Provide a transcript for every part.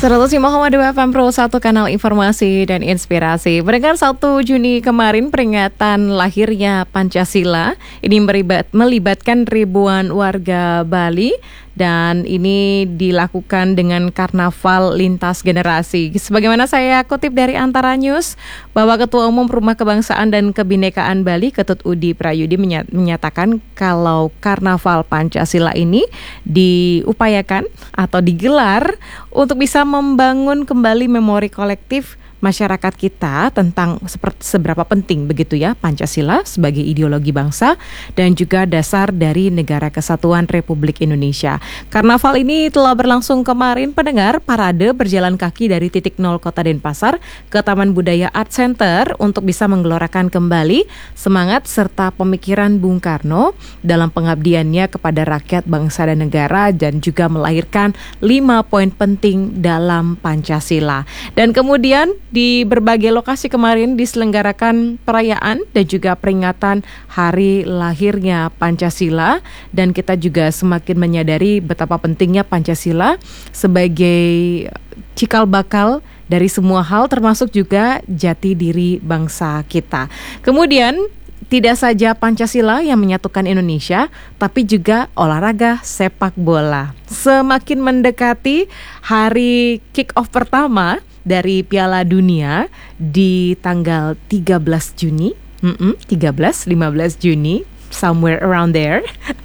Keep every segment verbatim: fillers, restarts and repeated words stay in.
seratus lima koma dua F M Pro satu, kanal informasi dan inspirasi. Pendengar, satu Juni kemarin peringatan lahirnya Pancasila ini melibat, melibatkan ribuan warga Bali. Dan ini dilakukan dengan karnaval lintas generasi. Sebagaimana saya kutip dari Antara News, bahwa Ketua Umum Rumah Kebangsaan dan Kebinekaan Bali, Ketut Udi Prayudi, menyatakan kalau karnaval Pancasila ini diupayakan atau digelar untuk bisa membangun kembali memori kolektif masyarakat kita tentang seperti seberapa penting begitu ya Pancasila sebagai ideologi bangsa dan juga dasar dari Negara Kesatuan Republik Indonesia. Karnaval ini telah berlangsung kemarin, pendengar. Parade berjalan kaki dari titik nol Kota Denpasar ke Taman Budaya Art Center untuk bisa menggelorakan kembali semangat serta pemikiran Bung Karno dalam pengabdiannya kepada rakyat, bangsa dan negara, dan juga melahirkan lima poin penting dalam Pancasila. Dan kemudian di berbagai lokasi kemarin diselenggarakan perayaan dan juga peringatan hari lahirnya Pancasila, dan kita juga semakin menyadari betapa pentingnya Pancasila sebagai cikal bakal dari semua hal, termasuk juga jati diri bangsa kita. Kemudian tidak saja Pancasila yang menyatukan Indonesia, tapi juga olahraga sepak bola. Semakin mendekati hari kick-off pertama dari Piala Dunia di tanggal tiga belas Juni, Mm-mm, tiga belas lima belas Juni, somewhere around there.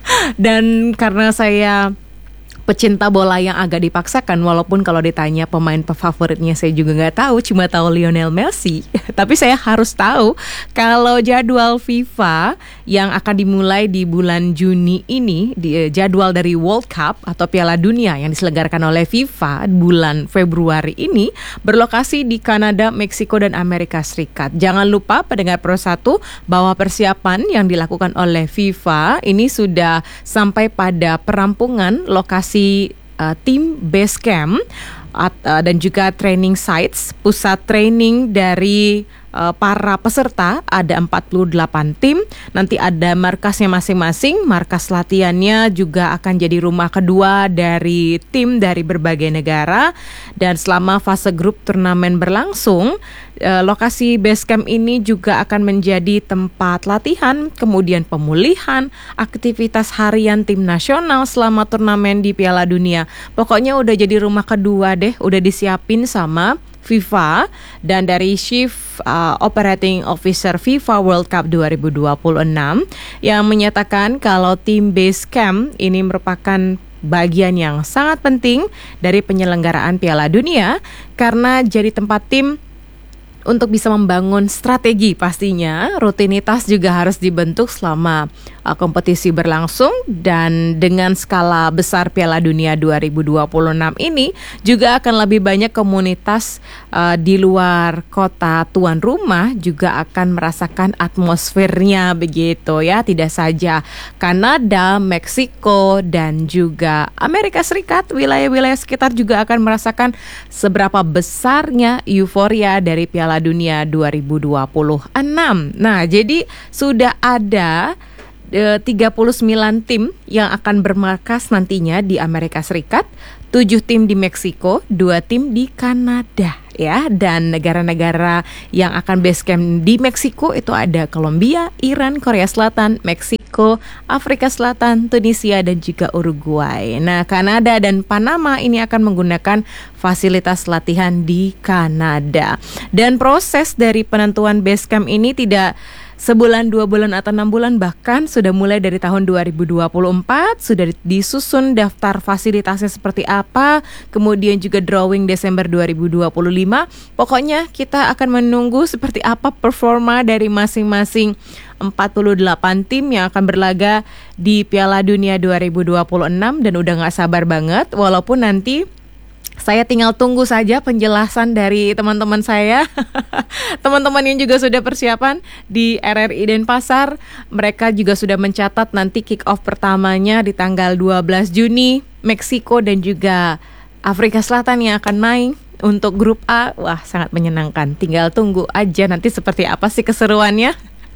Dan karena saya pecinta bola yang agak dipaksakan, walaupun kalau ditanya pemain favoritnya saya juga nggak tahu, cuma tahu Lionel Messi. Tapi saya harus tahu kalau jadwal FIFA yang akan dimulai di bulan Juni ini, di, jadwal dari World Cup atau Piala Dunia yang diselenggarakan oleh FIFA bulan Februari ini berlokasi di Kanada, Meksiko, dan Amerika Serikat. Jangan lupa pendengar Pro satu bahwa persiapan yang dilakukan oleh FIFA ini sudah sampai pada perampungan lokasi Uh, tim base camp at, uh, dan juga training sites, pusat training dari uh, para peserta. Ada empat puluh delapan tim. Nanti ada markasnya masing-masing. Markas latihannya juga akan jadi rumah kedua dari tim dari berbagai negara. Dan selama fase grup turnamen berlangsung, uh, lokasi base camp ini juga akan menjadi tempat latihan, kemudian pemulihan, aktivitas harian tim nasional selama turnamen di Piala Dunia. Pokoknya udah jadi rumah kedua deh, udah disiapin sama FIFA. Dan dari Chief uh, Operating Officer FIFA World Cup dua ribu dua puluh enam yang menyatakan kalau tim base camp ini merupakan bagian yang sangat penting dari penyelenggaraan Piala Dunia, karena jadi tempat tim untuk bisa membangun strategi. Pastinya rutinitas juga harus dibentuk selama uh, kompetisi berlangsung. Dan dengan skala besar Piala Dunia dua ribu dua puluh enam ini juga akan lebih banyak komunitas uh, di luar kota tuan rumah juga akan merasakan atmosfernya begitu ya. Tidak saja Kanada, Meksiko, dan juga Amerika Serikat, wilayah-wilayah sekitar juga akan merasakan seberapa besarnya euforia dari Piala Dunia dua ribu dua puluh enam. Nah, jadi sudah ada e, tiga puluh sembilan tim yang akan bermarkas nantinya di Amerika Serikat, tujuh tim di Meksiko, dua tim di Kanada ya. Dan negara-negara yang akan base camp di Meksiko itu ada Kolombia, Iran, Korea Selatan, Meksiko, Afrika Selatan, Tunisia, dan juga Uruguay. Nah, Kanada dan Panama ini akan menggunakan fasilitas latihan di Kanada. Dan proses dari penentuan base camp ini tidak sebulan, dua bulan, atau enam bulan, bahkan sudah mulai dari tahun dua ribu dua puluh empat, sudah disusun daftar fasilitasnya seperti apa, kemudian juga drawing Desember dua ribu dua puluh lima. Pokoknya kita akan menunggu seperti apa performa dari masing-masing empat puluh delapan tim yang akan berlaga di Piala Dunia dua ribu dua puluh enam, dan udah gak sabar banget, walaupun nanti saya tinggal tunggu saja penjelasan dari teman-teman saya. Teman-teman yang juga sudah persiapan di R R I Denpasar, mereka juga sudah mencatat nanti kick off pertamanya di tanggal dua belas Juni, Meksiko dan juga Afrika Selatan yang akan main untuk grup A. Wah, sangat menyenangkan. Tinggal tunggu aja nanti seperti apa sih keseruannya.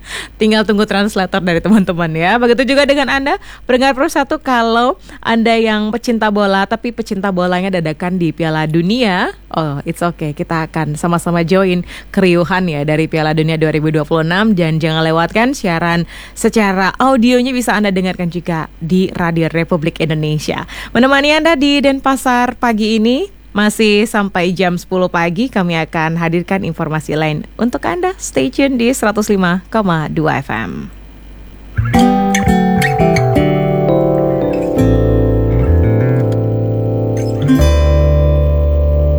Tinggal tunggu translator dari teman-teman ya. Begitu juga dengan Anda, pendengar Pro satu, kalau Anda yang pecinta bola tapi pecinta bolanya dadakan di Piala Dunia, oh it's okay, kita akan sama-sama join keriuhan ya dari Piala Dunia dua ribu dua puluh enam. Dan jangan lewatkan siaran secara audionya, bisa Anda dengarkan juga di Radio Republik Indonesia. Menemani Anda di Denpasar pagi ini masih sampai jam sepuluh pagi, kami akan hadirkan informasi lain untuk Anda. Stay tune di seratus lima koma dua F M.